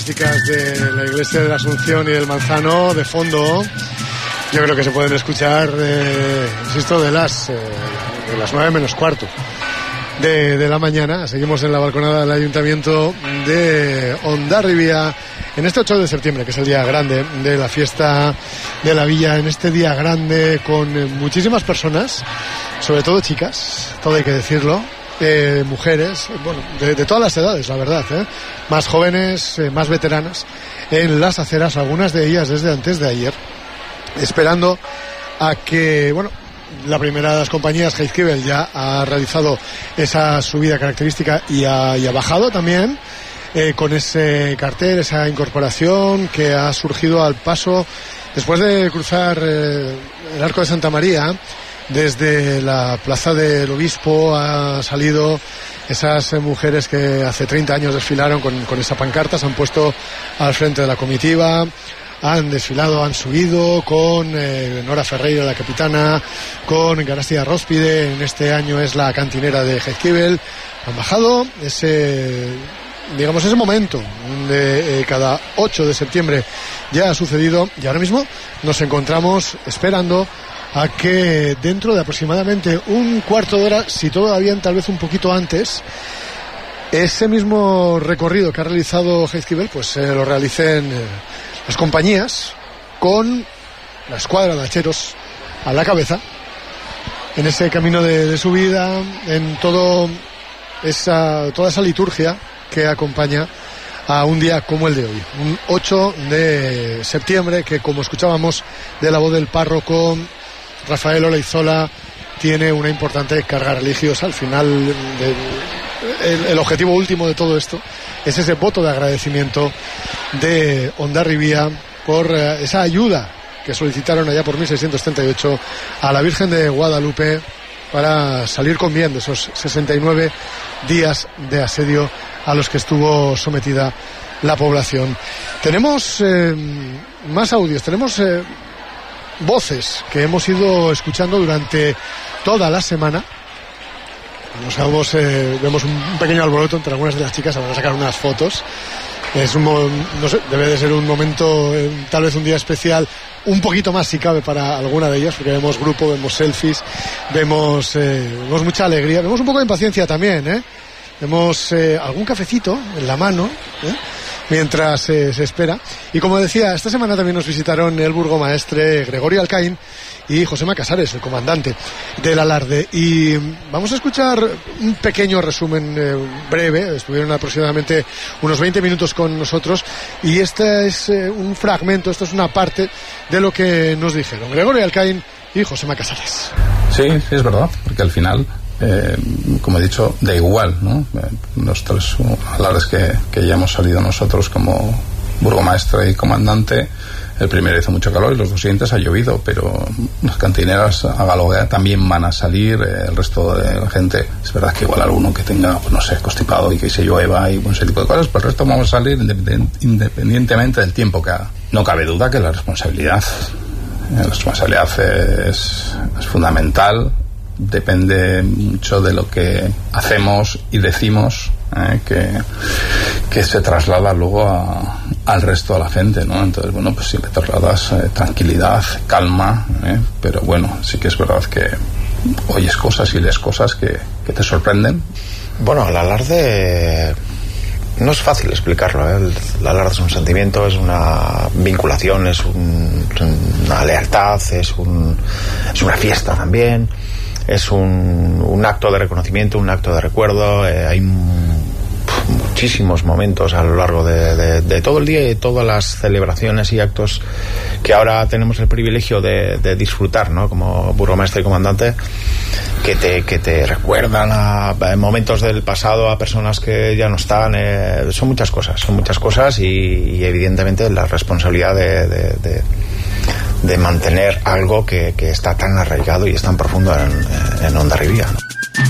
características de la iglesia de la Asunción y del Manzano de fondo. Yo creo que se pueden escuchar, insisto, de las 9 menos cuarto de la mañana. Seguimos en la balconada del Ayuntamiento de Hondarribia en este 8 de septiembre, que es el día grande de la fiesta de la villa. En este día grande con muchísimas personas, sobre todo chicas, todo hay que decirlo, mujeres, bueno, de todas las edades, la verdad, más jóvenes, más veteranas, en las aceras, algunas de ellas desde antes de ayer, esperando a que, bueno, la primera de las compañías, Jaizkibel, ya ha realizado esa subida característica y ha bajado también con ese cartel, esa incorporación que ha surgido al paso después de cruzar el Arco de Santa María. Desde la Plaza del Obispo ha salido esas mujeres que hace 30 años desfilaron con esa pancarta, se han puesto al frente de la comitiva, han desfilado, han subido con Nora Ferreira, la capitana, con Garastía Róspide, en este año es la cantinera de Jaizkibel. Han bajado ese momento de cada 8 de septiembre ya ha sucedido, y ahora mismo nos encontramos esperando a que dentro de aproximadamente un cuarto de hora, si todo va bien, tal vez un poquito antes, ese mismo recorrido que ha realizado Jaizkibel, pues lo realicen las compañías, con la escuadra de hacheros a la cabeza, en ese camino de subida, en toda esa liturgia que acompaña a un día como el de hoy, un 8 de septiembre, que, como escuchábamos de la voz del párroco Rafael Olaizola, tiene una importante carga religiosa. Al final, el objetivo último de todo esto es ese voto de agradecimiento de Hondarribia por esa ayuda que solicitaron allá por 1638 a la Virgen de Guadalupe para salir con bien de esos 69 días de asedio a los que estuvo sometida la población. Tenemos más audios, tenemos voces que hemos ido escuchando durante toda la semana. Vemos un pequeño alboroto entre algunas de las chicas, van a sacar unas fotos. No sé, debe de ser un momento, tal vez un día especial, un poquito más si cabe para alguna de ellas, porque vemos grupo, vemos selfies, vemos mucha alegría, vemos un poco de impaciencia también, vemos algún cafecito en la mano, mientras se espera. Y como decía, esta semana también nos visitaron el burgomaestre Gregorio Alcaín y Josema Casares, el comandante del Alarde. Y vamos a escuchar un pequeño resumen breve. Estuvieron aproximadamente unos 20 minutos con nosotros, y este es un fragmento, esta es una parte de lo que nos dijeron Gregorio Alcaín y Josema Casares. Sí, es verdad, porque al final, como he dicho, da igual, ¿no? Los tres alardes que ya hemos salido nosotros como burgomaestre y comandante. El primero hizo mucho calor y los dos siguientes ha llovido, pero las cantineras a Galoguea también van a salir. El resto de la gente, es verdad que igual alguno que tenga, pues no sé, constipado y que se llueva y ese tipo de cosas, pero el resto vamos a salir independientemente del tiempo que haga. No cabe duda que la responsabilidad es fundamental. Depende mucho de lo que hacemos y decimos, que se traslada luego al resto de la gente, ¿no? Entonces, bueno, pues siempre trasladas tranquilidad, calma, pero bueno, sí que es verdad que oyes cosas y lees cosas que te sorprenden. Bueno, el alarde no es fácil explicarlo, El alarde es un sentimiento, es una vinculación, es una lealtad, es una fiesta también. Es un acto de reconocimiento, un acto de recuerdo. Hay muchísimos momentos a lo largo de todo el día y todas las celebraciones y actos que ahora tenemos el privilegio de disfrutar, ¿no? Como burgomaestre y comandante, que te recuerdan a momentos del pasado, a personas que ya no están. Son muchas cosas y evidentemente la responsabilidad de mantener algo que está tan arraigado y es tan profundo en Hondarribia, ¿no?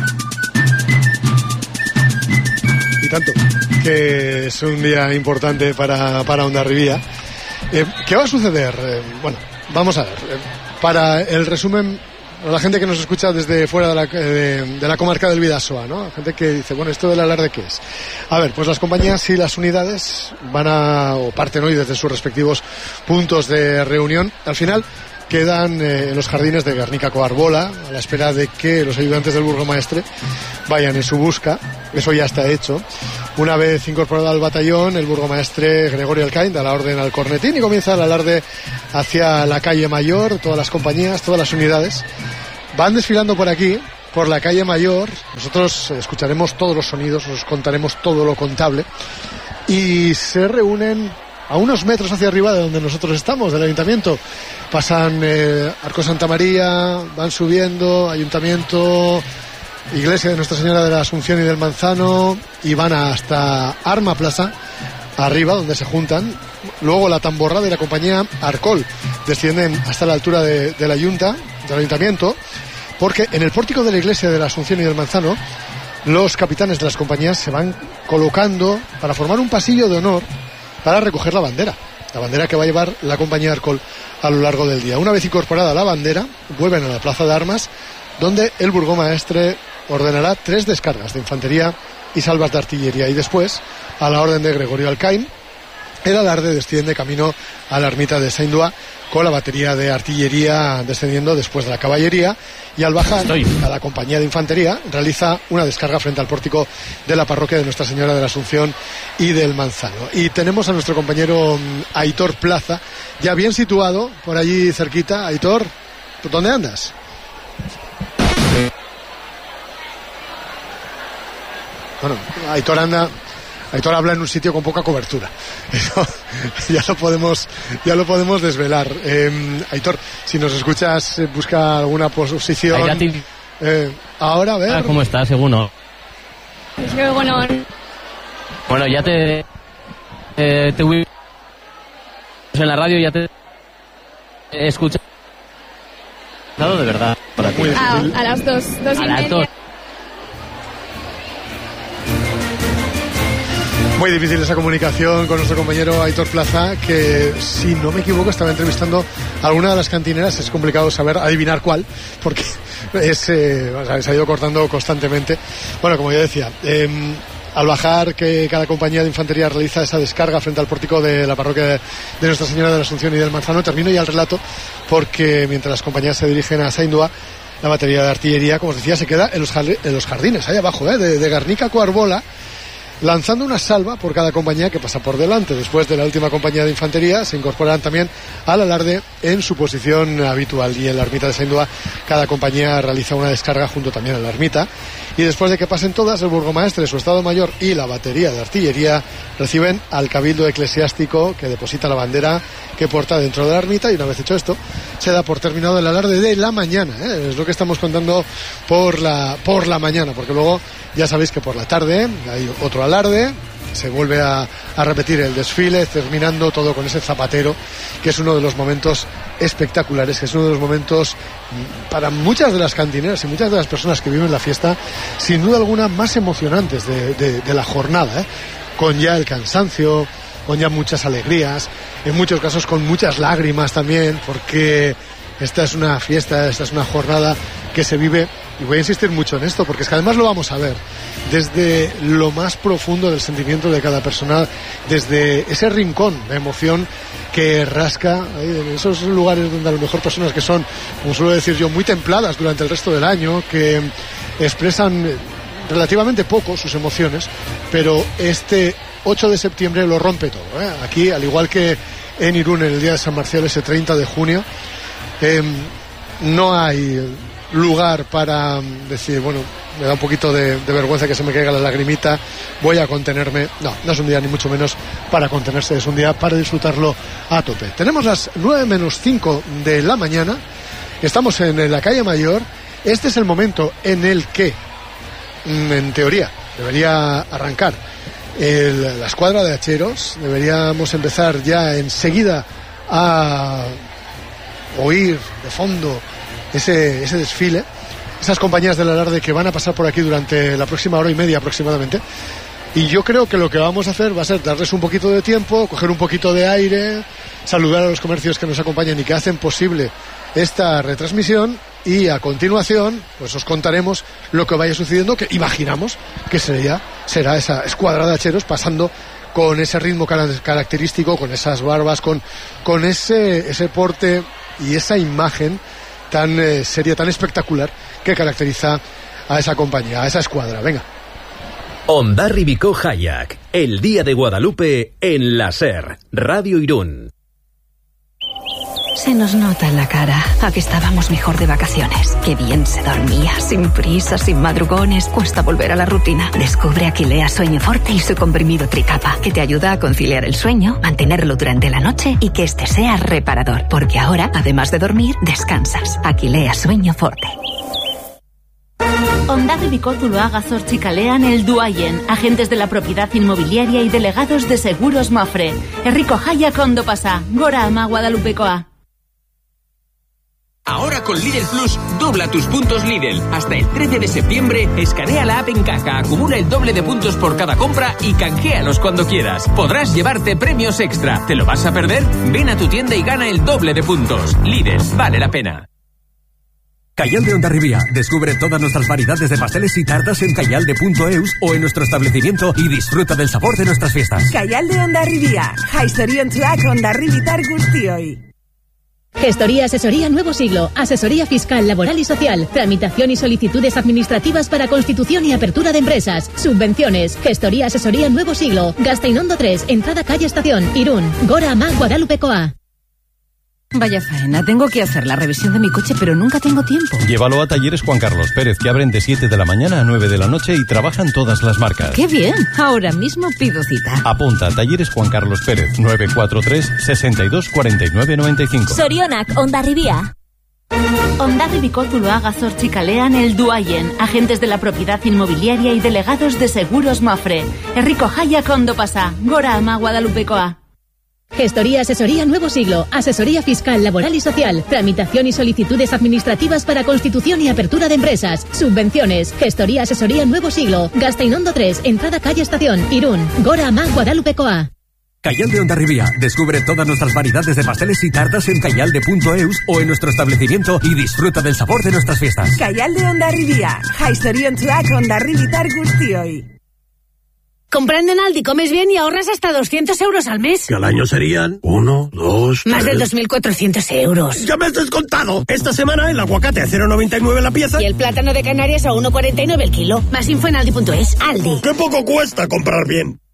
Y tanto, que es un día importante para Hondarribia. ¿Qué va a suceder? Bueno, vamos a ver. Para el resumen la gente que nos escucha desde fuera de la comarca del Bidasoa, ¿no? Gente que dice, bueno, ¿esto del alarde qué es? A ver, pues las compañías y las unidades o parten hoy desde sus respectivos puntos de reunión. Al final quedan en los jardines de Gernika-Coarbola a la espera de que los ayudantes del burgomaestre vayan en su busca. Eso ya está hecho. Una vez incorporado al batallón, el burgomaestre Gregorio Alcaín da la orden al cornetín y comienza el alarde hacia la calle Mayor. Todas las compañías, todas las unidades van desfilando por aquí, por la calle Mayor. Nosotros escucharemos todos los sonidos, os contaremos todo lo contable y se reúnen a unos metros hacia arriba de donde nosotros estamos, del ayuntamiento. Pasan Arco Santa María, van subiendo, ayuntamiento, iglesia de Nuestra Señora de la Asunción y del Manzano, y van hasta Arma Plaza, arriba donde se juntan. Luego la tamborra de la compañía Arcol descienden hasta la altura del ayuntamiento, porque en el pórtico de la iglesia de la Asunción y del Manzano los capitanes de las compañías se van colocando para formar un pasillo de honor para recoger la bandera que va a llevar la compañía Arcol a lo largo del día. Una vez incorporada la bandera, vuelven a la plaza de armas, donde el burgomaestre ordenará 3 descargas de infantería y salvas de artillería, y después, a la orden de Gregorio Alcaín, el alarde desciende camino a la ermita de Saindua con la batería de artillería descendiendo después de la caballería, y al bajar cada compañía de infantería realiza una descarga frente al pórtico de la parroquia de Nuestra Señora de la Asunción y del Manzano. Y tenemos a nuestro compañero Aitor Plaza ya bien situado por allí cerquita. Aitor, ¿dónde andas? Bueno, Aitor habla en un sitio con poca cobertura. Eso ya lo podemos desvelar. Aitor, si nos escuchas, busca alguna posición. Ahora, a ver. ¿Cómo estás, seguro? Bueno, ya te voy en la radio, ya te he escuchado de verdad. Para ti. A las 2 y media. Muy difícil esa comunicación con nuestro compañero Aitor Plaza, que si no me equivoco estaba entrevistando a alguna de las cantineras. Es complicado adivinar cuál, porque se ha ido cortando constantemente. Bueno, como ya decía, al bajar que cada compañía de infantería realiza esa descarga frente al pórtico de la parroquia de Nuestra Señora de la Asunción y del Manzano, termino ya el relato, porque mientras las compañías se dirigen a Saindua, la batería de artillería, como os decía, se queda en los jardines, ahí abajo, de Gernika-Coarbola, lanzando una salva por cada compañía que pasa por delante. Después de la última compañía de infantería se incorporarán también al alarde en su posición habitual, y en la ermita de Saindua cada compañía realiza una descarga junto también a la ermita, y después de que pasen todas, el burgomaestre, su estado mayor y la batería de artillería reciben al cabildo eclesiástico, que deposita la bandera que porta dentro de la ermita, y una vez hecho esto se da por terminado el alarde de la mañana. Es lo que estamos contando por la mañana, porque luego ya sabéis que por la tarde hay otro alarde, se vuelve a repetir el desfile, terminando todo con ese zapatero, que es uno de los momentos espectaculares, que es uno de los momentos para muchas de las cantineras y muchas de las personas que viven la fiesta, sin duda alguna, más emocionantes de la jornada, con ya el cansancio, con ya muchas alegrías, en muchos casos con muchas lágrimas también, porque esta es una fiesta, esta es una jornada que se vive, y voy a insistir mucho en esto, porque es que además lo vamos a ver desde lo más profundo del sentimiento de cada persona, desde ese rincón de emoción que rasca en esos lugares donde a lo mejor personas que son, como suelo decir yo, muy templadas durante el resto del año, que expresan relativamente poco sus emociones, pero este 8 de septiembre lo rompe todo, Aquí, al igual que en Irún, en el día de San Marcial, ese 30 de junio, no hay lugar para decir, bueno, me da un poquito de vergüenza que se me caiga la lagrimita, voy a contenerme. No es un día ni mucho menos para contenerse, es un día para disfrutarlo a tope. Tenemos las 9:05 de la mañana, estamos en la calle Mayor. Este es el momento en el que, en teoría, debería arrancar la escuadra de hacheros. Deberíamos empezar ya enseguida a oír de fondo ese desfile, esas compañías del alarde que van a pasar por aquí durante la próxima hora y media aproximadamente. Y yo creo que lo que vamos a hacer va a ser darles un poquito de tiempo, coger un poquito de aire, saludar a los comercios que nos acompañan y que hacen posible esta retransmisión, y a continuación pues os contaremos lo que vaya sucediendo, que imaginamos que será esa escuadra de hacheros pasando con ese ritmo característico, con esas barbas, con ese porte y esa imagen tan seria, tan espectacular que caracteriza a esa compañía, a esa escuadra. Venga. Hondarribiko Hayak, el día de Guadalupe en la SER, Radio Irún. Se nos nota en la cara a que estábamos mejor de vacaciones. Qué bien se dormía, sin prisa, sin madrugones. Cuesta volver a la rutina. Descubre Aquilea Sueño Forte y su comprimido Tricapa, que te ayuda a conciliar el sueño, mantenerlo durante la noche y que este sea reparador. Porque ahora, además de dormir, descansas. Aquilea Sueño Forte. Hondarribiko Zuloaga Zortzi kalean helduaien, agentes de la propiedad inmobiliaria y delegados de seguros Mafre. Herriko Jaiak ondo pasa, gora ama Guadalupekoa. Ahora con Lidl Plus, dobla tus puntos Lidl. Hasta el 13 de septiembre, escanea la app en caja, acumula el doble de puntos por cada compra y canjealos cuando quieras. Podrás llevarte premios extra. ¿Te lo vas a perder? Ven a tu tienda y gana el doble de puntos. Lidl, vale la pena. Cayal de Hondarribia. Descubre todas nuestras variedades de pasteles y tartas en cayalde.eus o en nuestro establecimiento y disfruta del sabor de nuestras fiestas. Cayal de Hondarribia. Jaizoriontsuak Hondarribitar guztioi. Gestoría Asesoría Nuevo Siglo, asesoría fiscal, laboral y social, tramitación y solicitudes administrativas para constitución y apertura de empresas, subvenciones. Gestoría Asesoría Nuevo Siglo, Gasteinondo 3, entrada calle Estación, Irún, Gora Ama Guadalupekoa. Vaya faena, tengo que hacer la revisión de mi coche, pero nunca tengo tiempo. Llévalo a Talleres Juan Carlos Pérez, que abren de 7 de la mañana a 9 de la noche y trabajan todas las marcas. ¡Qué bien! Ahora mismo pido cita. Apunta a Talleres Juan Carlos Pérez, 943 62 49 95. Sorionak, Hondarribia. Hondarribiko Zuloaga Zortzi kalean helduaien, agentes de la propiedad inmobiliaria y delegados de seguros Mafre. Herriko Jaiak ondo pasa, gora ama Guadalupekoa. Gestoría Asesoría Nuevo Siglo, asesoría fiscal, laboral y social, tramitación y solicitudes administrativas para constitución y apertura de empresas, subvenciones. Gestoría Asesoría Nuevo Siglo, Gasteinondo 3, entrada calle Estación, Irún, Gora Ama Guadalupekoa. Cayal de Hondarribia. Descubre todas nuestras variedades de pasteles y tartas en cayalde.eus o en nuestro establecimiento y disfruta del sabor de nuestras fiestas. Cayal de Hondarribia. Jaizoriontsuak Hondarribitar guztioi. Comprando en Aldi comes bien y ahorras hasta 200 euros al mes. Que al año serían 1, 2, 3... Más de 2.400 euros. ¡Ya me has descontado! Esta semana el aguacate a 0,99 la pieza. Y el plátano de Canarias a 1,49 el kilo. Más info en Aldi.es. Aldi. ¡Qué poco cuesta comprar bien!